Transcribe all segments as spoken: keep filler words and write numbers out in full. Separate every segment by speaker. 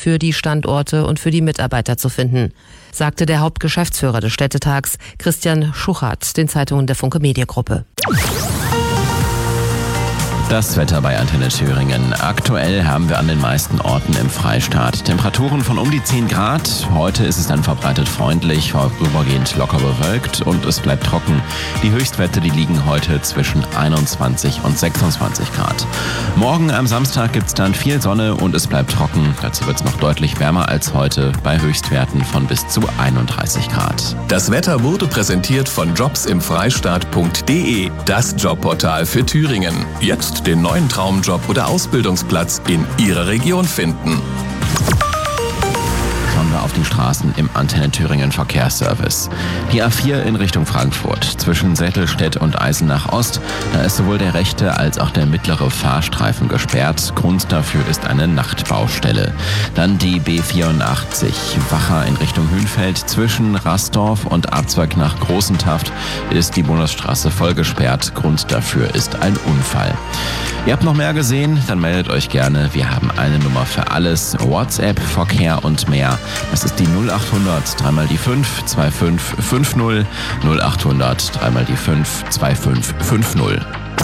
Speaker 1: für die Standorte und für die Mitarbeiter zu finden, sagte der Hauptgeschäftsführer des Städtetags Christian Schuchert den Zeitungen der Funke Mediengruppe.
Speaker 2: Das Wetter bei Antenne Thüringen. Aktuell haben wir an den meisten Orten im Freistaat Temperaturen von um die zehn Grad. Heute ist es dann verbreitet freundlich, vorübergehend locker bewölkt und es bleibt trocken. Die Höchstwerte, die liegen heute zwischen einundzwanzig und sechsundzwanzig Grad. Morgen am Samstag gibt es dann viel Sonne und es bleibt trocken. Dazu wird es noch deutlich wärmer als heute bei Höchstwerten von bis zu einunddreißig Grad.
Speaker 3: Das Wetter wurde präsentiert von jobsimfreistaat punkt de, das Jobportal für Thüringen. Jetzt den neuen Traumjob oder Ausbildungsplatz in Ihrer Region finden.
Speaker 2: Schauen wir auf die Straßen im Antenne Thüringen Verkehrsservice. Die A vier in Richtung Frankfurt zwischen Sättelstedt und Eisenach Ost. Da ist sowohl der rechte als auch der mittlere Fahrstreifen gesperrt. Grund dafür ist eine Nachtbaustelle. Dann die B vierundachtzig Wacher in Richtung Hünfeld. Zwischen Rastorf und Abzweig nach Großentaft ist die Bundesstraße voll gesperrt. Grund dafür ist ein Unfall. Ihr habt noch mehr gesehen? Dann meldet euch gerne. Wir haben eine Nummer für alles. WhatsApp, Verkehr und mehr. Das ist die null achthundert, dreimal die fünf, zwei fünf fünf null, null achthundert, dreimal die fünf, zwei fünf fünf null.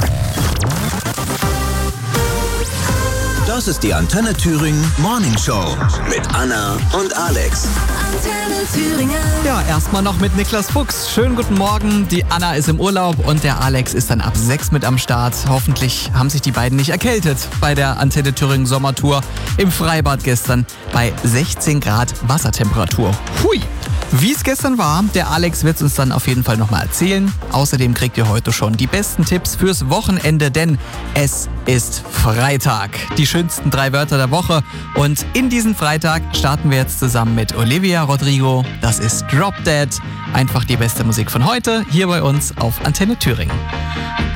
Speaker 4: Das ist die Antenne Thüringen Morning Show mit Anna und Alex.
Speaker 5: Antenne Thüringen.
Speaker 6: Ja, erstmal noch mit Niklas Fuchs. Schönen guten Morgen. Die Anna ist im Urlaub und der Alex ist dann ab sechs mit am Start. Hoffentlich haben sich die beiden nicht erkältet bei der Antenne Thüringen Sommertour im Freibad gestern bei sechzehn Grad Wassertemperatur. Hui! Wie es gestern war, der Alex wird es uns dann auf jeden Fall nochmal erzählen. Außerdem kriegt ihr heute schon die besten Tipps fürs Wochenende, denn es ist Freitag. Die schönsten drei Wörter der Woche. Und in diesen Freitag starten wir jetzt zusammen mit Olivia Rodrigo. Das ist Drop Dead. Einfach die beste Musik von heute hier bei uns auf Antenne Thüringen.